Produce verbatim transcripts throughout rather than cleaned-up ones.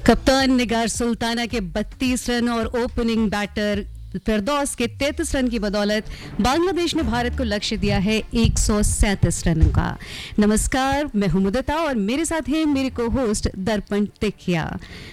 कप्तान निगार सुल्ताना के बत्तीस रन और ओपनिंग बैटर फिरदौस के तैंतीस रन की बदौलत बांग्लादेश ने भारत को लक्ष्य दिया है एक सौ सैंतीस रनों का। नमस्कार, मैं हूं मुदिता और मेरे साथ हैं मेरे को होस्ट दर्पण तिखिया।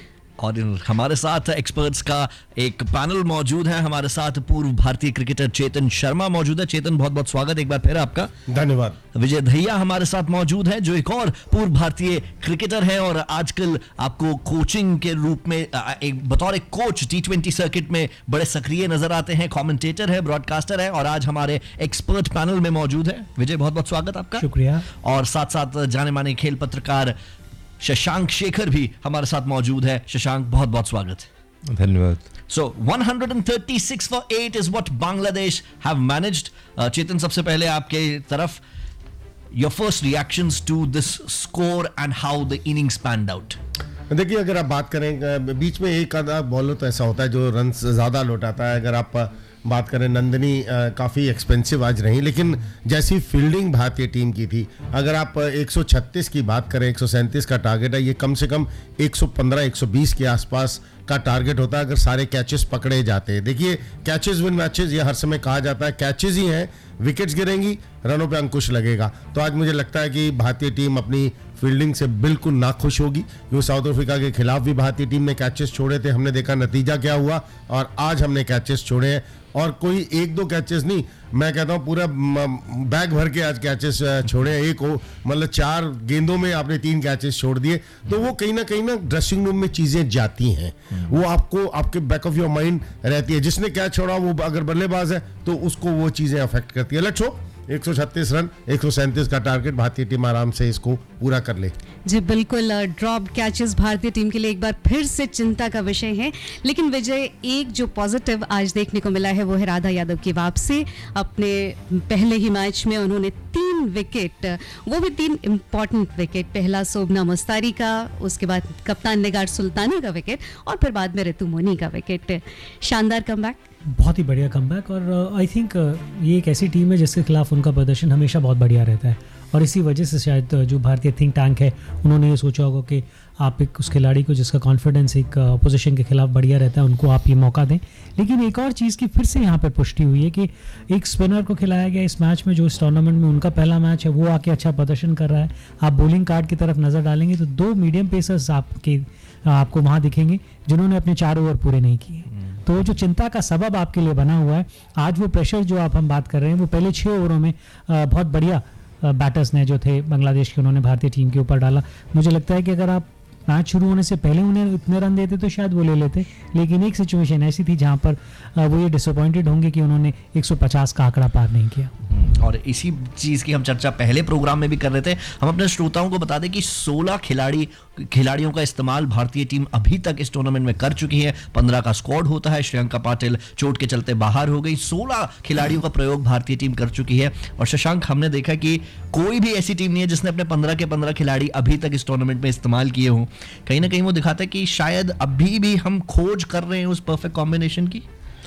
और हमारे साथ एक्सपर्ट्स का एक पैनल मौजूद है। हमारे साथ पूर्व भारतीय क्रिकेटर चेतन शर्मा मौजूद है। चेतन, बहुत बहुत स्वागत एक बार फिर आपका। धन्यवाद। विजय दहिया हमारे साथ मौजूद है, जो एक और पूर्व भारतीय क्रिकेटर है और आजकल आपको कोचिंग के रूप में एक बतौर एक कोच टी ट्वेंटी सर्किट में बड़े सक्रिय नजर आते हैं। कमेंटेटर है, ब्रॉडकास्टर है और आज हमारे एक्सपर्ट पैनल में मौजूद है। विजय, बहुत बहुत स्वागत आपका। शुक्रिया। और साथ साथ जाने माने खेल पत्रकार शशांक शेखर भी हमारे साथ मौजूद है। शशांक, बहुत बहुत स्वागत। धन्यवाद। So one thirty-six for eight is what Bangladesh have managed. Uh, Chetan, सबसे पहले आपके तरफ your first reactions to this score and how the innings panned out. देखिए, अगर आप बात करें, बीच में एक आधा बॉलर तो ऐसा होता है जो रन ज़्यादा लौटाता है। अगर आप बात करें, नंदनी काफ़ी एक्सपेंसिव आज रही, लेकिन जैसी फील्डिंग भारतीय टीम की थी, अगर आप एक सौ छत्तीस की बात करें, एक सौ सैंतीस का टारगेट है, ये कम से कम एक सौ पंद्रह एक सौ बीस के आसपास का टारगेट होता है अगर सारे कैचेस पकड़े जाते हैं। देखिए, कैचेस विन मैचेस, ये हर समय कहा जाता है, कैचेस ही हैं, विकेट्स गिरेंगी, रनों पे अंकुश लगेगा। तो आज मुझे लगता है कि भारतीय टीम अपनी फील्डिंग से बिल्कुल नाखुश होगी, क्योंकि साउथ अफ्रीका के खिलाफ भी भारतीय टीम ने कैचेस छोड़े थे, हमने देखा नतीजा क्या हुआ, और आज हमने कैचेस छोड़े हैं। और कोई एक दो कैचेस नहीं, मैं कहता हूँ पूरा बैग भर के आज कैचेस छोड़े हैं। एक हो मतलब चार गेंदों में आपने तीन कैचेस छोड़ दिए, तो वो कहीं ना कहीं ना ड्रेसिंग रूम में चीज़ें जाती हैं, वो आपको आपके बैक ऑफ योर माइंड रहती है। जिसने कैच छोड़ा वो अगर बल्लेबाज है तो उसको वो चीज़ें अफेक्ट करती है। लेट्स होप एक सौ छत्तीस रन, एक सौ सैंतीस का टारगेट, भारतीय टीम आराम से इसको पूरा कर ले। जी बिल्कुल, ड्रॉप कैचेस भारतीय टीम के लिए एक बार फिर से चिंता का विषय है। लेकिन विजय, एक जो पॉजिटिव आज देखने को मिला है वो है राधा यादव की वापसी। अपने पहले ही मैच में उन्होंने तीन विकेट, वो भी तीन इंपॉर्टेंट विकेट, पहला शोभना मुस्तारी का, उसके बाद कप्तान निगार सुल्ताना का विकेट और फिर बाद में ऋतु मोनी का विकेट। शानदार कमबैक, बहुत ही बढ़िया कमबैक। और आई uh, थिंक uh, ये एक ऐसी टीम है जिसके खिलाफ उनका प्रदर्शन हमेशा बहुत बढ़िया रहता है, और इसी वजह से शायद जो भारतीय थिंक टैंक है उन्होंने ये सोचा होगा कि आप एक उस खिलाड़ी को जिसका कॉन्फिडेंस एक अपोजिशन के खिलाफ बढ़िया रहता है, उनको आप ये मौका दें। लेकिन एक और चीज़ की फिर से यहाँ पर पुष्टि हुई है कि एक स्पिनर को खिलाया गया इस मैच में, जो इस टूर्नामेंट में उनका पहला मैच है, वो आके अच्छा प्रदर्शन कर रहा है। आप बॉलिंग कार्ड की तरफ नज़र डालेंगे तो दो मीडियम पेसर्स आपके आपको वहाँ दिखेंगे जिन्होंने अपने चार ओवर पूरे नहीं किए। तो जो चिंता का सबब आपके लिए बना हुआ है, आज वो प्रेशर जो आप हम बात कर रहे हैं, वो पहले छः ओवरों में बहुत बढ़िया बैटर्स ने जो थे बांग्लादेश के, उन्होंने भारतीय टीम के ऊपर डाला। मुझे लगता है कि अगर आप मैच शुरू होने से पहले उन्हें इतने रन देते तो शायद वो ले लेते, लेकिन एक सिचुएशन ऐसी थी जहां पर वो ये डिसअपॉइंटेड होंगे कि उन्होंने एक सौ पचास का आंकड़ा पार नहीं किया। और इसी चीज़ की हम चर्चा पहले प्रोग्राम में भी कर रहे थे। हम अपने श्रोताओं को बता दें कि सोलह खिलाड़ी खिलाड़ियों का इस्तेमाल भारतीय टीम अभी तक इस टूर्नामेंट में कर चुकी है। पंद्रह का स्क्वाड होता है, श्रेयंका पाटिल चोट के चलते बाहर हो गई। सोलह खिलाड़ियों का प्रयोग भारतीय टीम कर चुकी है। और शशांक, हमने देखा कि कोई भी ऐसी टीम नहीं है जिसने अपने पंद्रह के पंद्रह खिलाड़ी अभी तक इस टूर्नामेंट में इस्तेमाल किए हों। कहीं ना कहीं वो दिखाता है कि शायद अभी भी हम खोज कर रहे हैं उस परफेक्ट कॉम्बिनेशन की।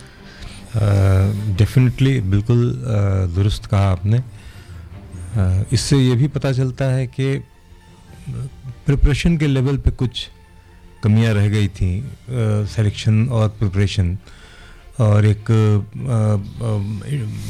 डेफिनेटली, uh, बिल्कुल uh, दुरुस्त कहा आपने। uh, इससे ये भी पता चलता है कि प्रिपरेशन के लेवल पे कुछ कमियां रह गई थी, सिलेक्शन uh, और प्रिपरेशन, और एक uh, uh,